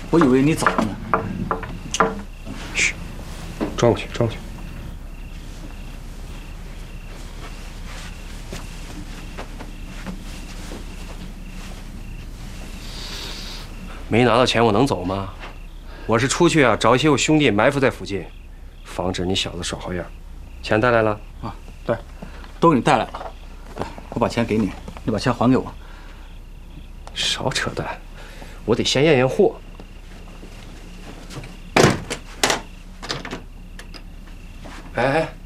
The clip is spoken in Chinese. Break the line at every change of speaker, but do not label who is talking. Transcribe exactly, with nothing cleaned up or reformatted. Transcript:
我以为你走了呢。
嘘，装过去，装过去。没拿到钱，我能走吗？我是出去啊，找一些我兄弟埋伏在附近，防止你小子耍花样。钱带来了
啊？对，都给你带来了。对，我把钱给你，你把钱还给我。
少扯淡，我得先验验货。哎哎，